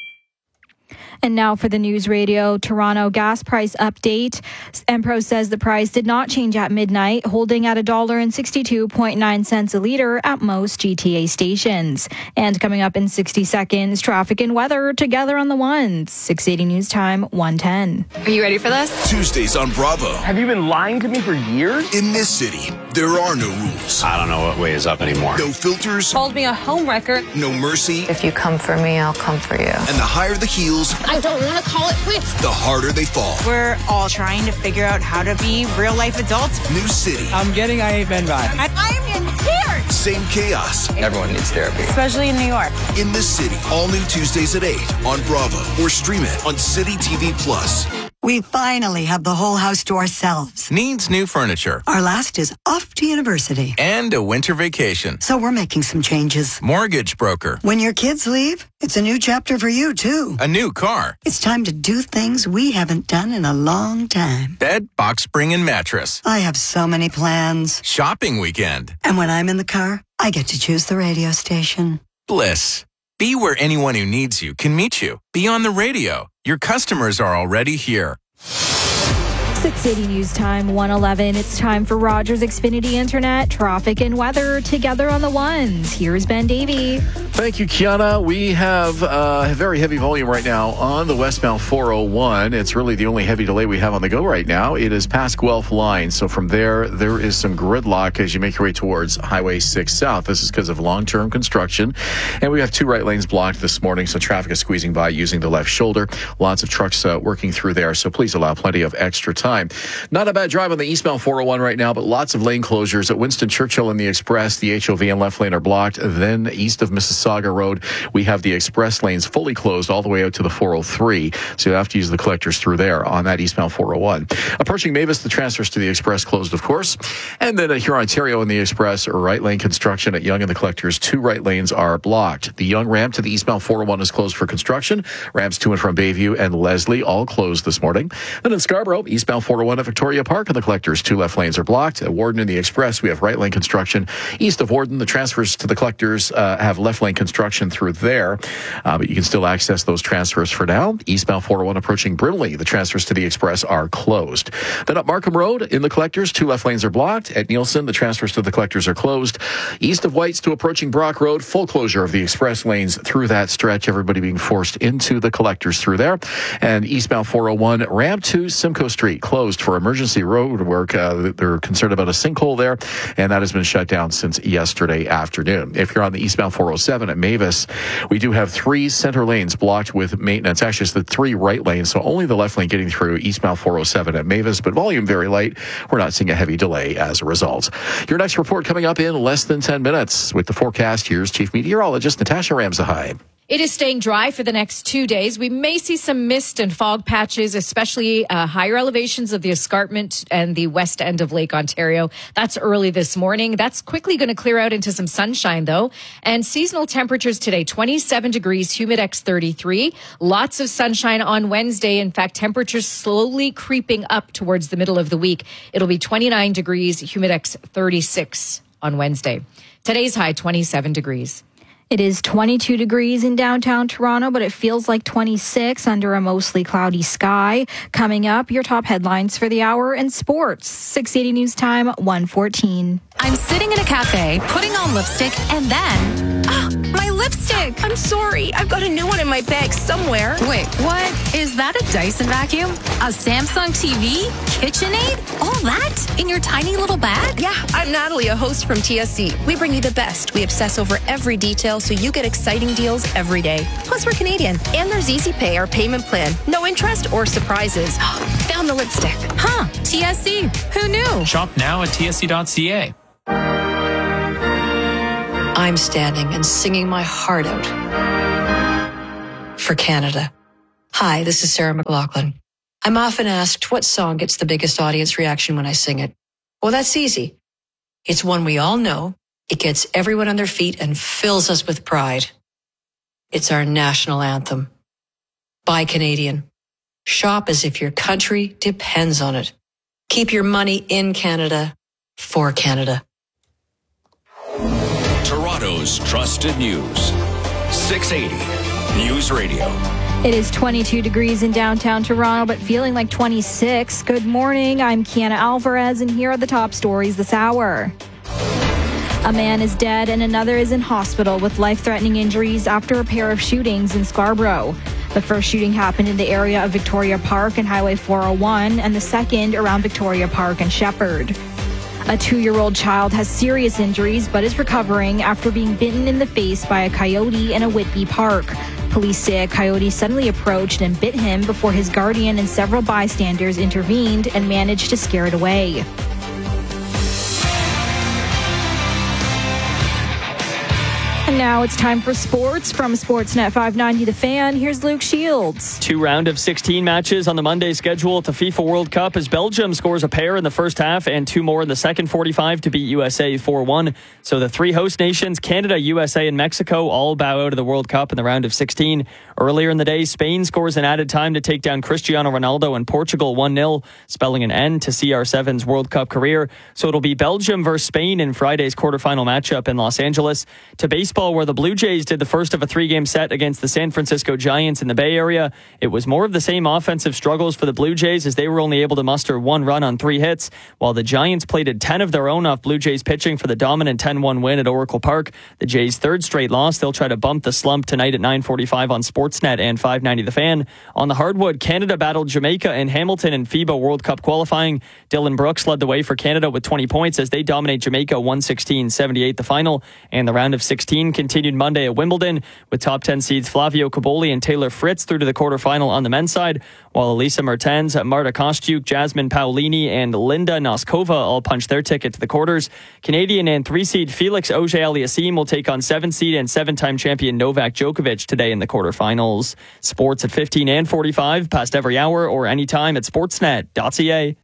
And now for the News Radio Toronto gas price update. Empro says the price did not change at midnight, holding at one dollar and sixty-two point nine cents a litre at most G T A stations. And coming up in sixty seconds, traffic and weather together on the ones. six eighty News Time, one ten. Are you ready for this? Tuesdays on Bravo. Have you been lying to me for years? In this city, there are no rules. I don't know what way is up anymore. No filters. Called me a homewrecker. No mercy. If you come for me, I'll come for you. And the higher the heels, I don't want to call it quits. the harder they fall. We're all trying to figure out how to be real life adults. New city. I'm getting I Hate Men vibes. I'm in tears. Same chaos. Everyone needs therapy. Especially in New York. In this city. All new Tuesdays at eight on Bravo or stream it on City T V Plus. We finally have the whole house to ourselves. Needs new furniture. Our last is off to university. And a winter vacation. So we're making some changes. Mortgage broker. When your kids leave, it's a new chapter for you, too. A new car. It's time to do things we haven't done in a long time. Bed, box spring, and mattress. I have so many plans. Shopping weekend. And when I'm in the car, I get to choose the radio station. Bliss. Be where anyone who needs you can meet you. Be on the radio. Your customers are already here. six eighty News Time, one eleven. It's time for Rogers Xfinity Internet, traffic and weather together on the ones. Here's Ben Davey. Thank you, Kiana. We have uh, a very heavy volume right now on the westbound four oh one. It's really the only heavy delay we have on the go right now. It is past Guelph Line. So from there, there is some gridlock as you make your way towards Highway six South. This is because of long-term construction. And we have two right lanes blocked this morning, so traffic is squeezing by using the left shoulder. Lots of trucks uh, working through there, so please allow plenty of extra time. Not a bad drive on the eastbound four oh one right now, but lots of lane closures at Winston Churchill and the Express. The H O V and left lane are blocked. Then east of Mississauga Road, we have the express lanes fully closed all the way out to the four oh three. So you have to use the collectors through there on that eastbound four oh one. Approaching Mavis, the transfers to the Express closed, of course. And then at Huron, Ontario in the Express, right lane construction at Yonge and the collectors. Two right lanes are blocked. The Yonge ramp to the eastbound four oh one is closed for construction. Ramps to and from Bayview and Leslie all closed this morning. Then in Scarborough, eastbound four oh one at Victoria Park and the collectors. Two left lanes are blocked. At Warden in the Express, we have right lane construction. East of Warden, the transfers to the collectors uh, have left lane construction through there, uh, but you can still access those transfers for now. Eastbound four oh one approaching Brimley, the transfers to the Express are closed. Then up Markham Road in the collectors, two left lanes are blocked. At Nielsen, the transfers to the collectors are closed. East of Whites to approaching Brock Road, full closure of the Express lanes through that stretch. Everybody being forced into the collectors through there. And eastbound four oh one ramp to Simcoe Street closed for emergency road work. Uh, they're concerned about a sinkhole there, and that has been shut down since yesterday afternoon. If you're on the eastbound four oh seven at Mavis, we do have three center lanes blocked with maintenance. Actually, it's the three right lanes, so only the left lane getting through eastbound four oh seven at Mavis, but volume very light. We're not seeing a heavy delay as a result. Your next report coming up in less than ten minutes. With the forecast, here's Chief Meteorologist Natasha Ramsahai. It is staying dry for the next two days. We may see some mist and fog patches, especially uh, higher elevations of the escarpment and the west end of Lake Ontario. That's early this morning. That's quickly going to clear out into some sunshine, though. And seasonal temperatures today, twenty-seven degrees, Humidex thirty-three. Lots of sunshine on Wednesday. In fact, temperatures slowly creeping up towards the middle of the week. It'll be twenty-nine degrees, Humidex thirty-six on Wednesday. Today's high, twenty-seven degrees. It is twenty-two degrees in downtown Toronto, but it feels like twenty-six under a mostly cloudy sky. Coming up, your top headlines for the hour and sports. six eighty News Time, one fourteen. I'm sitting in a cafe, putting on lipstick, and then... Ah, my lipstick! I'm sorry. I've got a new one in my bag somewhere. Wait, what is that? that a Dyson vacuum? A Samsung T V? KitchenAid? All that in your tiny little bag? Yeah, I'm Natalie, a host from T S C. We bring you the best. We obsess over every detail so you get exciting deals every day. Plus, we're Canadian. And there's Easy Pay, our payment plan. No interest or surprises. Found the lipstick. Huh, T S C. Who knew? Shop now at T S C dot C A. I'm standing and singing my heart out for Canada. Hi, this is Sarah McLachlan. I'm often asked what song gets the biggest audience reaction when I sing it. Well, that's easy. It's one we all know. It gets everyone on their feet and fills us with pride. It's our national anthem. Buy Canadian. Shop as if your country depends on it. Keep your money in Canada for Canada. Toronto's trusted news. six eighty News Radio. It is twenty-two degrees in downtown Toronto, but feeling like twenty-six. Good morning. I'm Kiana Alvarez, and here are the top stories this hour. A man is dead and another is in hospital with life-threatening injuries after a pair of shootings in Scarborough. The first shooting happened in the area of Victoria Park and Highway four oh one, and the second around Victoria Park and Shepherd. A two-year-old child has serious injuries but is recovering after being bitten in the face by a coyote in a Whitby park. Police say a coyote suddenly approached and bit him before his guardian and several bystanders intervened and managed to scare it away. And now it's time for sports from Sportsnet five ninety The Fan. Here's Luke Shields. Two round of sixteen matches on the Monday schedule at the FIFA World Cup as Belgium scores a pair in the first half and two more in the second forty-five to beat U S A four one. So the three host nations, Canada, U S A, and Mexico, all bow out of the World Cup in the round of sixteen. Earlier in the day, Spain scores an added time to take down Cristiano Ronaldo and Portugal one nil, spelling an end to C R seven's World Cup career. So it'll be Belgium versus Spain in Friday's quarterfinal matchup in Los Angeles. To baseball, where the Blue Jays did the first of a three-game set against the San Francisco Giants in the Bay Area. It was more of the same offensive struggles for the Blue Jays as they were only able to muster one run on three hits, while the Giants plated ten of their own off Blue Jays pitching for the dominant ten one win at Oracle Park. The Jays' third straight loss. They'll try to bump the slump tonight at nine forty-five on Sportsnet and five ninety The Fan. On the hardwood, Canada battled Jamaica and Hamilton in FIBA World Cup qualifying. Dylan Brooks led the way for Canada with twenty points as they dominate Jamaica one sixteen seventy-eight the final. And the round of sixteen continued Monday at Wimbledon with top ten seeds Flavio Cobolli and Taylor Fritz through to the quarterfinal on the men's side, while Elisa Mertens, Marta Kostyuk, Jasmine Paolini, and Linda Noskova all punched their ticket to the quarters. Canadian and three-seed Felix Auger-Aliassime will take on seven-seed and seven-time champion Novak Djokovic today in the quarterfinals. Sports at fifteen and forty-five, past every hour or anytime at sportsnet dot c a.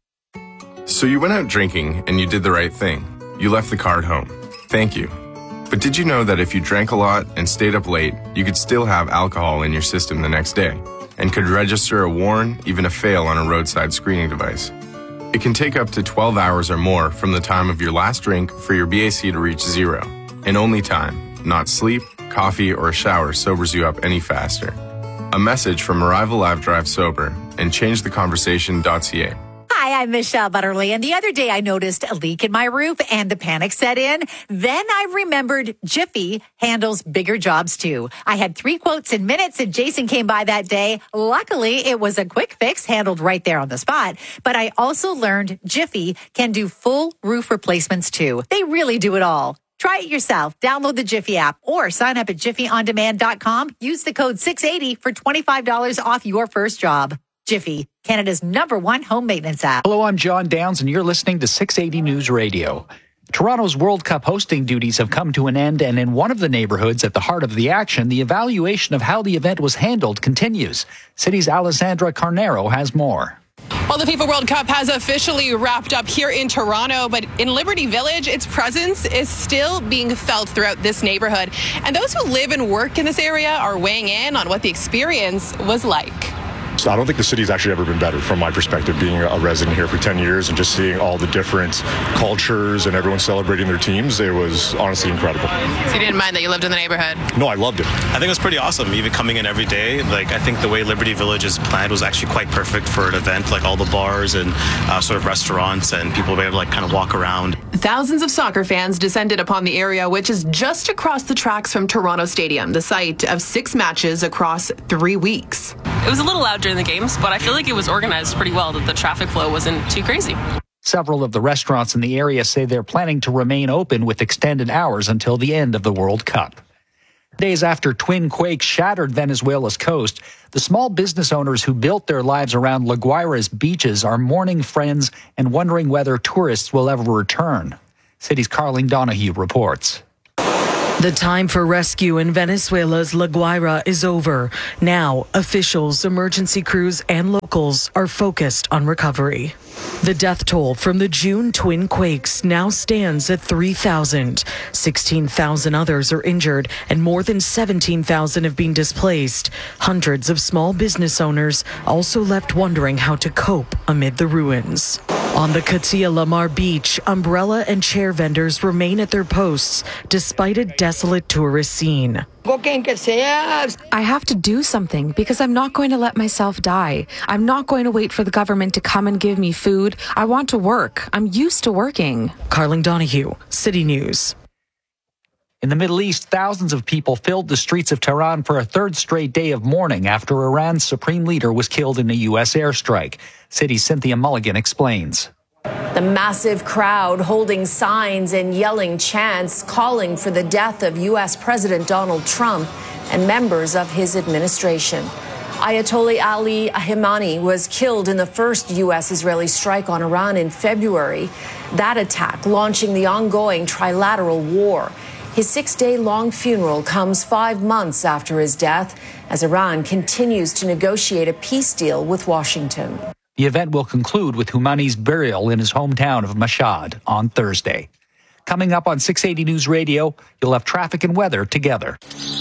So you went out drinking and you did the right thing. You left the car at home. Thank you. But did you know that if you drank a lot and stayed up late, you could still have alcohol in your system the next day and could register a warn, even a fail on a roadside screening device? It can take up to twelve hours or more from the time of your last drink for your B A C to reach zero. And only time, not sleep, coffee, or a shower sobers you up any faster. A message from Arrival Live Drive Sober and change the conversation dot c a. Hi, I'm Michelle Butterly, and the other day I noticed a leak in my roof and the panic set in. Then I remembered Jiffy handles bigger jobs too. I had three quotes in minutes and Jason came by that day. Luckily, it was a quick fix handled right there on the spot. But I also learned Jiffy can do full roof replacements too. They really do it all. Try it yourself. Download the Jiffy app or sign up at jiffy on demand dot com. Use the code six eighty for twenty-five dollars off your first job. Jiffy, Canada's number one home maintenance app. Hello, I'm John Downs, and you're listening to six eighty News Radio. Toronto's World Cup hosting duties have come to an end, and in one of the neighborhoods at the heart of the action, the evaluation of how the event was handled continues. City's Alessandra Carnero has more. Well, the FIFA World Cup has officially wrapped up here in Toronto, but in Liberty Village, its presence is still being felt throughout this neighborhood. And those who live and work in this area are weighing in on what the experience was like. So I don't think the city's actually ever been better from my perspective, being a resident here for ten years and just seeing all the different cultures and everyone celebrating their teams. It was honestly incredible. So you didn't mind that you lived in the neighborhood? No, I loved it. I think it was pretty awesome, even coming in every day. Like, I think the way Liberty Village is planned was actually quite perfect for an event, like all the bars and uh, sort of restaurants, and people were able to like kind of walk around. Thousands of soccer fans descended upon the area, which is just across the tracks from Toronto Stadium, the site of six matches across three weeks. It was a little loud during the games, but I feel like it was organized pretty well, that the traffic flow wasn't too crazy. Several of the restaurants in the area say they're planning to remain open with extended hours until the end of the World Cup. Days after twin quakes shattered Venezuela's coast, the small business owners who built their lives around La Guaira's beaches are mourning friends and wondering whether tourists will ever return. City's Carling Donahue reports. The time for rescue in Venezuela's La Guaira is over. Now, officials, emergency crews, and locals are focused on recovery. The death toll from the June twin quakes now stands at three thousand. sixteen thousand others are injured, and more than seventeen thousand have been displaced. Hundreds of small business owners also left wondering how to cope amid the ruins. On the Katia Lamar beach, umbrella and chair vendors remain at their posts despite a desolate tourist scene. I have to do something because I'm not going to let myself die. I'm not going to wait for the government to come and give me food. I want to work. I'm used to working. Carling Donahue, City News. In the Middle East, thousands of people filled the streets of Tehran for a third straight day of mourning after Iran's supreme leader was killed in a U S airstrike. City's Cynthia Mulligan explains. The massive crowd holding signs and yelling chants calling for the death of U S President Donald Trump and members of his administration. Ayatollah Ali Khamenei was killed in the first U S-Israeli strike on Iran in February. That attack launching the ongoing trilateral war. His six-day-long funeral comes five months after his death as Iran continues to negotiate a peace deal with Washington. The event will conclude with Khamenei's burial in his hometown of Mashhad on Thursday. Coming up on six eighty News Radio, you'll have traffic and weather together.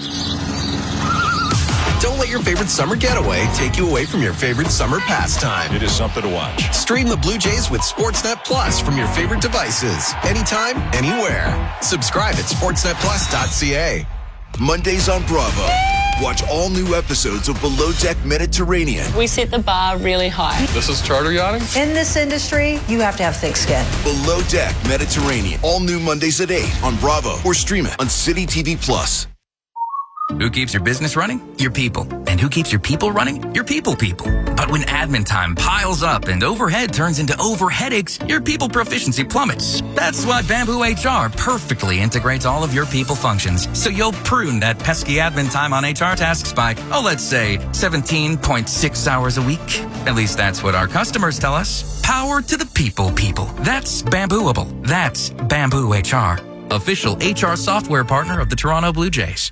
Don't let your favorite summer getaway take you away from your favorite summer pastime. It is something to watch. Stream the Blue Jays with Sportsnet Plus from your favorite devices. Anytime, anywhere. Subscribe at sportsnet plus dot c a. Mondays on Bravo. Watch all new episodes of Below Deck Mediterranean. We set the bar really high. This is charter yachting. In this industry, you have to have thick skin. Below Deck Mediterranean. All new Mondays at eight on Bravo or stream it on City T V Plus. Who keeps your business running? Your people. And who keeps your people running? Your people people. But when admin time piles up and overhead turns into over headaches, your people proficiency plummets. That's why Bamboo H R perfectly integrates all of your people functions, so you'll prune that pesky admin time on H R tasks by, oh, let's say seventeen point six hours a week. At least that's what our customers tell us. Power to the people people. That's Bambooable. That's Bamboo H R. Official H R software partner of the Toronto Blue Jays.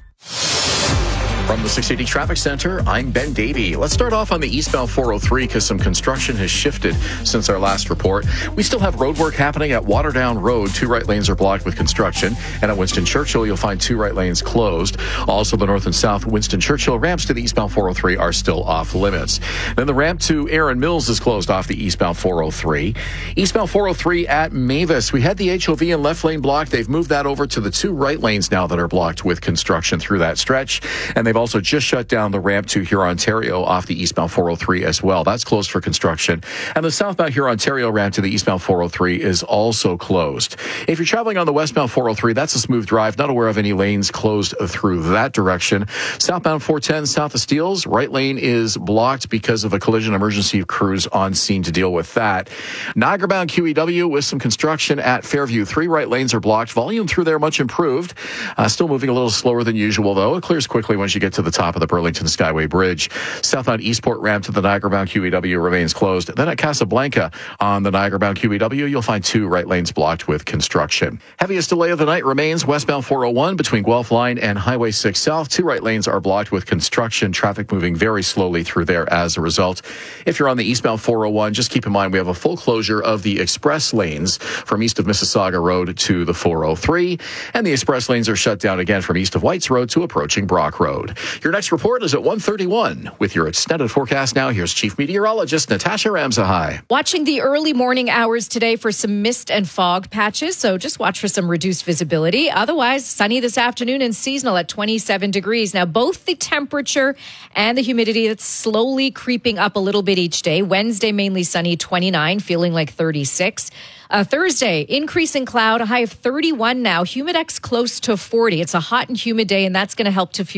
From the six eighty Traffic Center, I'm Ben Davey. Let's start off on the eastbound four oh three because some construction has shifted since our last report. We still have road work happening at Waterdown Road. Two right lanes are blocked with construction. And at Winston Churchill, you'll find two right lanes closed. Also, the north and south Winston Churchill ramps to the eastbound four oh three are still off limits. Then the ramp to Erin Mills is closed off the eastbound four oh three. Eastbound four oh three at Mavis. We had the H O V and left lane blocked. They've moved that over to the two right lanes now that are blocked with construction through that stretch. And they've also just shut down the ramp to Hurontario off the eastbound four oh three as well. That's closed for construction. And the southbound Hurontario ramp to the eastbound four oh three is also closed. If you're traveling on the westbound four oh three, that's a smooth drive. Not aware of any lanes closed through that direction. Southbound four ten south of Steeles, right lane is blocked because of a collision emergency crews on scene to deal with that. Niagara bound Q E W with some construction at Fairview. Three right lanes are blocked. Volume through there much improved. Uh, still moving a little slower than usual, though. It clears quickly once you get to the top of the Burlington Skyway Bridge. Southbound Eastport ramp to the Niagara-bound Q E W remains closed. Then at Casablanca on the Niagara-bound Q E W, you'll find two right lanes blocked with construction. Heaviest delay of the night remains westbound four oh one between Guelph Line and Highway six South. Two right lanes are blocked with construction. Traffic moving very slowly through there as a result. If you're on the eastbound four oh one, just keep in mind we have a full closure of the express lanes from east of Mississauga Road to the four oh three, and the express lanes are shut down again from east of Whites Road to approaching Brock Road. Your next report is at one thirty-one. With your extended forecast now, here's Chief Meteorologist Natasha Ramsahai. Watching the early morning hours today for some mist and fog patches, so just watch for some reduced visibility. Otherwise, sunny this afternoon and seasonal at twenty-seven degrees. Now, both the temperature and the humidity, that's slowly creeping up a little bit each day. Wednesday, mainly sunny, twenty-nine, feeling like thirty-six. Uh, Thursday, increasing cloud, a high of thirty-one now. Humidex close to forty. It's a hot and humid day, and that's going to help to fuel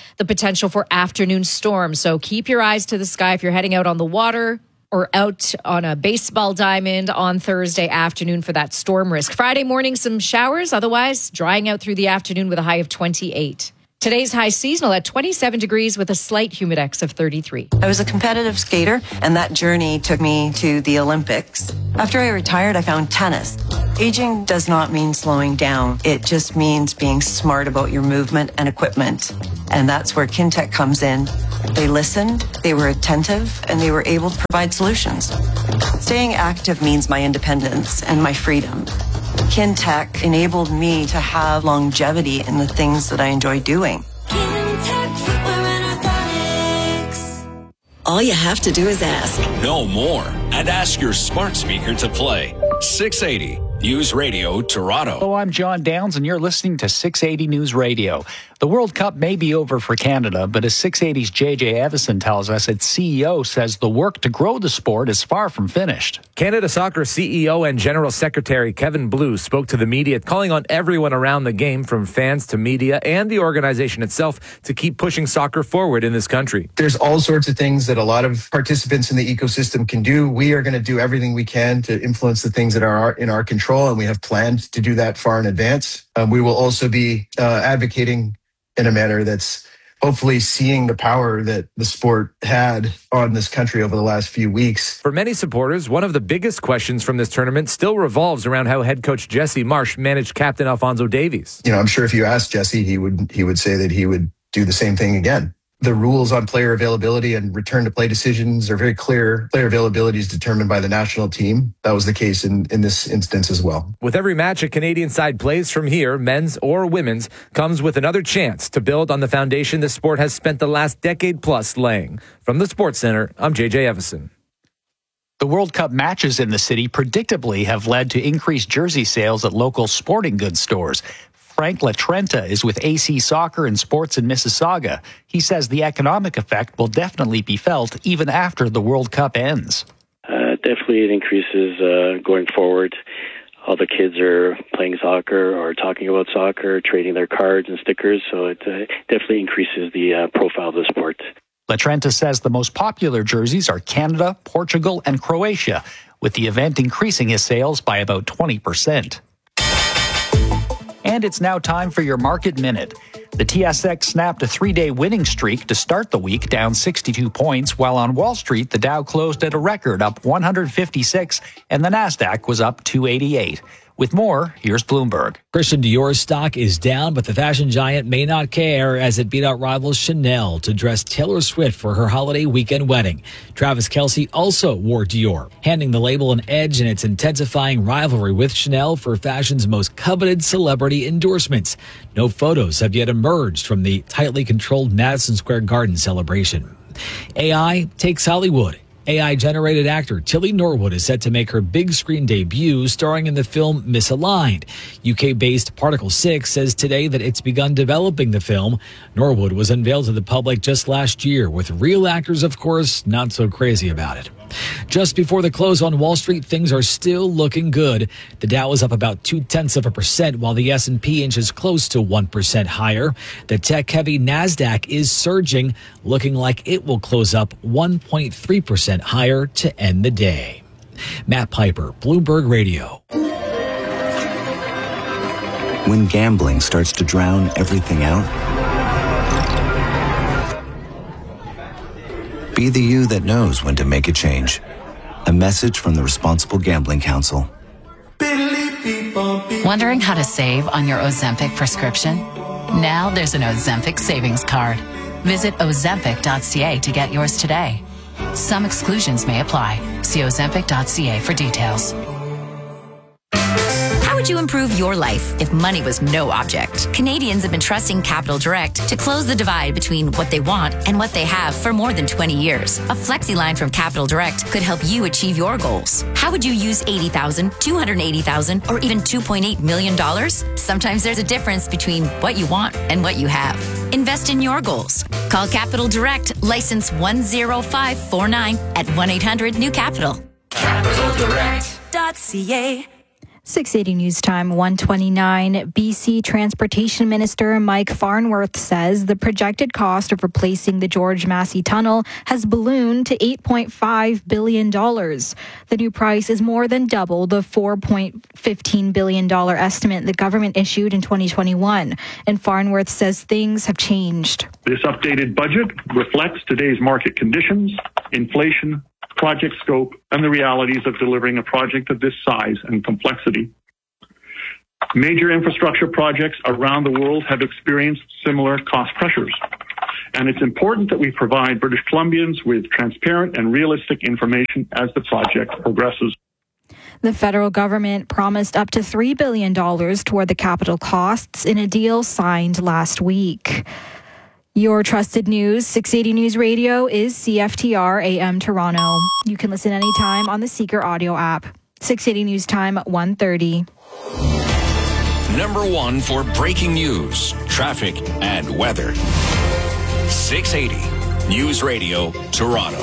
the potential for afternoon storms. So keep your eyes to the sky if you're heading out on the water or out on a baseball diamond on Thursday afternoon for that storm risk. Friday morning, some showers. Otherwise, drying out through the afternoon with a high of twenty-eight. Today's high seasonal at twenty-seven degrees with a slight humidex of thirty-three. I was a competitive skater, and that journey took me to the Olympics. After I retired, I found tennis. Aging does not mean slowing down. It just means being smart about your movement and equipment. And that's where Kintec comes in. They listened, they were attentive, and they were able to provide solutions. Staying active means my independence and my freedom. Kintec enabled me to have longevity in the things that I enjoy doing. All you have to do is ask. Know more and ask your smart speaker to play. six eighty News Radio Toronto. Hello, I'm John Downs, and you're listening to six eighty News Radio. The World Cup may be over for Canada, but as six eighty's J J Evison tells us, its C E O says the work to grow the sport is far from finished. Canada Soccer C E O and General Secretary Kevin Blue spoke to the media, calling on everyone around the game, from fans to media and the organization itself, to keep pushing soccer forward in this country. There's all sorts of things that a lot of participants in the ecosystem can do. We are going to do everything we can to influence the things that are in our control, and we have planned to do that far in advance. Um, we will also be uh, advocating in a manner that's hopefully seeing the power that the sport had on this country over the last few weeks. For many supporters, one of the biggest questions from this tournament still revolves around how head coach Jesse Marsch managed captain Alphonso Davies. You know, I'm sure if you asked Jesse, he would he would say that he would do the same thing again. The rules on player availability and return to play decisions are very clear. Player availability is determined by the national team. That was the case in, in this instance as well. With every match a Canadian side plays from here, men's or women's, comes with another chance to build on the foundation the sport has spent the last decade plus laying. From the Sports Center, I'm J J Evison. The World Cup matches in the city predictably have led to increased jersey sales at local sporting goods stores. Frank LaTrenta is with A C Soccer and Sports in Mississauga. He says the economic effect will definitely be felt even after the World Cup ends. Uh, definitely it increases uh, going forward. All the kids are playing soccer or talking about soccer, trading their cards and stickers, so it uh, definitely increases the uh, profile of the sport. LaTrenta says the most popular jerseys are Canada, Portugal, and Croatia, with the event increasing his sales by about twenty percent. And it's now time for your Market Minute. The T S X snapped a three-day winning streak to start the week, down sixty-two points, while on Wall Street, the Dow closed at a record, up one hundred fifty-six, and the Nasdaq was up two eighty-eight. With more, here's Bloomberg. Christian Dior's stock is down, but the fashion giant may not care as it beat out rival Chanel to dress Taylor Swift for her holiday weekend wedding. Travis Kelce also wore Dior, handing the label an edge in its intensifying rivalry with Chanel for fashion's most coveted celebrity endorsements. No photos have yet emerged from the tightly controlled Madison Square Garden celebration. A I takes Hollywood. A I-generated actor Tilly Norwood is set to make her big screen debut starring in the film Misaligned. U K-based Particle six says today that it's begun developing the film. Norwood was unveiled to the public just last year, with real actors, of course, not so crazy about it. Just before the close on Wall Street, things are still looking good. The Dow is up about two-tenths of a percent, while the S and P inches close to one percent higher. The tech-heavy Nasdaq is surging, looking like it will close up one point three percent higher to end the day. Matt Piper, Bloomberg Radio. When gambling starts to drown everything out, be the you that knows when to make a change. A message from the Responsible Gambling Council. Wondering how to save on your Ozempic prescription? Now there's an Ozempic savings card. Visit ozempic dot c a to get yours today. Some exclusions may apply. See ozempic dot c a for details. How would you improve your life if money was no object? Canadians have been trusting Capital Direct to close the divide between what they want and what they have for more than twenty years. A flexi line from Capital Direct could help you achieve your goals. How would you use eighty thousand dollars, two hundred eighty thousand dollars, or even two point eight million dollars? Sometimes there's a difference between what you want and what you have. Invest in your goals. Call Capital Direct, license one zero five four nine at one eight hundred new capital. capital direct dot c a six eighty News Time, one twenty-nine. B C Transportation Minister Mike Farnworth says the projected cost of replacing the George Massey Tunnel has ballooned to eight point five billion dollars. The new price is more than double the four point one five billion dollars estimate the government issued in twenty twenty-one. And Farnworth says things have changed. This updated budget reflects today's market conditions, inflation, project scope, and the realities of delivering a project of this size and complexity. Major infrastructure projects around the world have experienced similar cost pressures, and it's important that we provide British Columbians with transparent and realistic information as the project progresses. The federal government promised up to three billion dollars toward the capital costs in a deal signed last week. Your trusted news, six eighty News Radio, is C F T R A M Toronto. You can listen anytime on the Seeker audio app. six eighty News Time, one thirty. Number one for breaking news, traffic, and weather. six eighty News Radio, Toronto.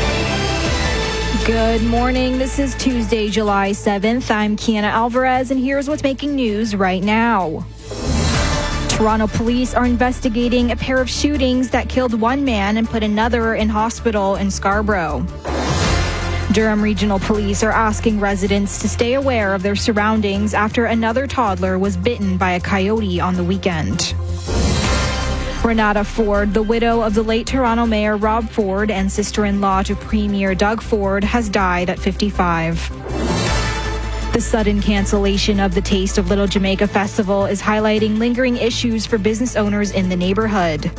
Good morning. This is Tuesday, July seventh. I'm Kiana Alvarez, and here's what's making news right now. Toronto police are investigating a pair of shootings that killed one man and put another in hospital in Scarborough. Durham Regional Police are asking residents to stay aware of their surroundings after another toddler was bitten by a coyote on the weekend. Renata Ford, the widow of the late Toronto Mayor Rob Ford and sister-in-law to Premier Doug Ford, has died at fifty-five. The sudden cancellation of the Taste of Little Jamaica Festival is highlighting lingering issues for business owners in the neighborhood.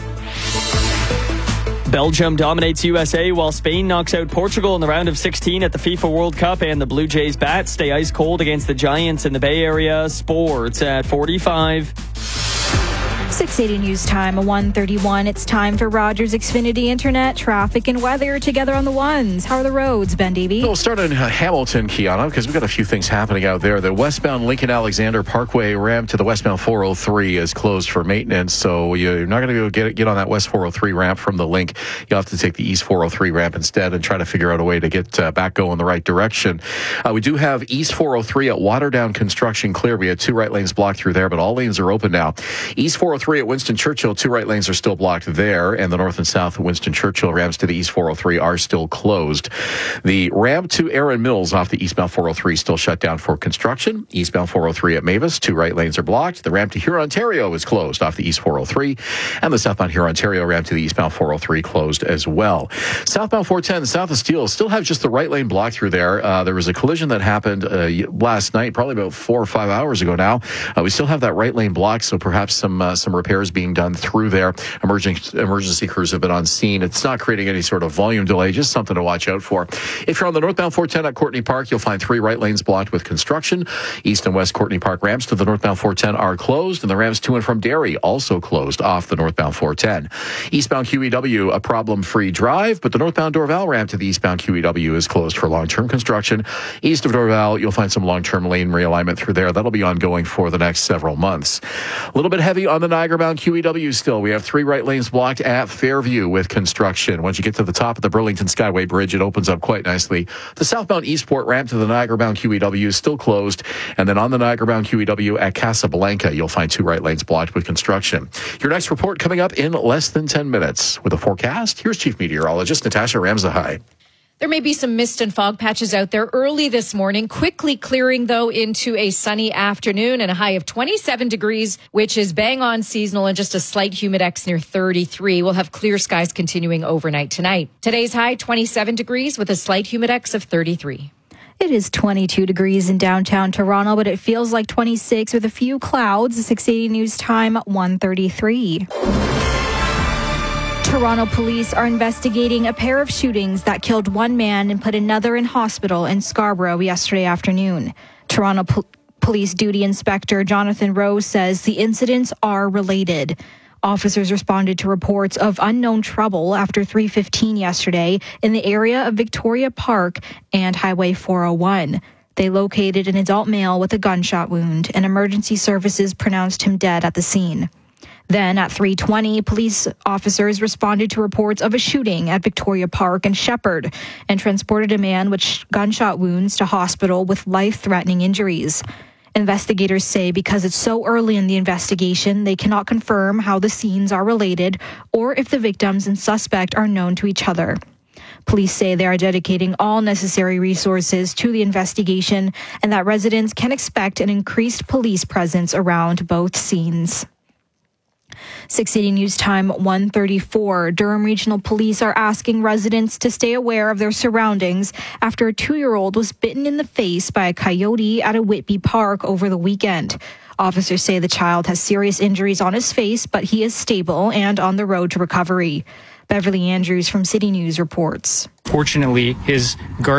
Belgium dominates U S A while Spain knocks out Portugal in the round of sixteen at the FIFA World Cup, and the Blue Jays bats stay ice cold against the Giants in the Bay Area. Sports at forty-five. six eighty News Time, one thirty-one. It's time for Rogers Xfinity Internet, traffic and weather together on the ones. How are the roads, Ben Davey? We'll start in uh, Hamilton, Kiana, because we've got a few things happening out there. The westbound Lincoln-Alexander Parkway ramp to the westbound four oh three is closed for maintenance, so you're not going to go get, get on that west four oh three ramp from the link. You'll have to take the east four oh three ramp instead and try to figure out a way to get uh, back going the right direction. Uh, we do have east four oh three at Waterdown construction clear. We had two right lanes blocked through there, but all lanes are open now. East four oh three at Winston Churchill, two right lanes are still blocked there, and the north and south of Winston Churchill ramps to the east four oh three are still closed. The ramp to Erin Mills off the eastbound four oh three still shut down for construction. Eastbound four oh three at Mavis, two right lanes are blocked. The ramp to Huron, Ontario is closed off the east four oh three, and the southbound Huron, Ontario ramp to the eastbound four oh three closed as well. Southbound four ten, south of Steele, still have just the right lane blocked through there. Uh, there was a collision that happened uh, last night, probably about four or five hours ago now. Uh, we still have that right lane blocked, so perhaps some uh, some repairs being done through there. Emergency, emergency crews have been on scene. It's not creating any sort of volume delay, just something to watch out for. If you're on the northbound four ten at Courtney Park, you'll find three right lanes blocked with construction. East and west Courtney Park ramps to the northbound four ten are closed, and the ramps to and from Derry also closed off the northbound four ten. Eastbound Q E W, a problem-free drive, but the northbound Dorval ramp to the eastbound Q E W is closed for long-term construction. East of Dorval, you'll find some long-term lane realignment through there. That'll be ongoing for the next several months. A little bit heavy on the Niagara-bound Q E W still. We have three right lanes blocked at Fairview with construction. Once you get to the top of the Burlington Skyway Bridge, it opens up quite nicely. The southbound Eastport ramp to the Niagara-bound Q E W is still closed. And then on the Niagara-bound Q E W at Casablanca, you'll find two right lanes blocked with construction. Your next report coming up in less than ten minutes. With a forecast, here's Chief Meteorologist Natasha Ramzahai. There may be some mist and fog patches out there early this morning, quickly clearing, though, into a sunny afternoon and a high of twenty-seven degrees, which is bang on seasonal, and just a slight humidex near thirty-three. We'll have clear skies continuing overnight tonight. Today's high, twenty-seven degrees with a slight humidex of thirty-three. It is twenty-two degrees in downtown Toronto, but it feels like twenty-six with a few clouds. six eighty News Time, one thirty-three. Toronto police are investigating a pair of shootings that killed one man and put another in hospital in Scarborough yesterday afternoon. Toronto po- Police Duty Inspector Jonathan Rose says the incidents are related. Officers responded to reports of unknown trouble after three fifteen yesterday in the area of Victoria Park and Highway four oh one. They located an adult male with a gunshot wound, and emergency services pronounced him dead at the scene. Then at three twenty, police officers responded to reports of a shooting at Victoria Park and Shepherd and transported a man with gunshot wounds to hospital with life-threatening injuries. Investigators say because it's so early in the investigation, they cannot confirm how the scenes are related or if the victims and suspect are known to each other. Police say they are dedicating all necessary resources to the investigation and that residents can expect an increased police presence around both scenes. six eighty News Time one thirty-four. Durham Regional Police are asking residents to stay aware of their surroundings after a two-year-old was bitten in the face by a coyote at a Whitby Park over the weekend. Officers say the child has serious injuries on his face, but he is stable and on the road to recovery. Beverly Andrews from City News reports. Fortunately, his guard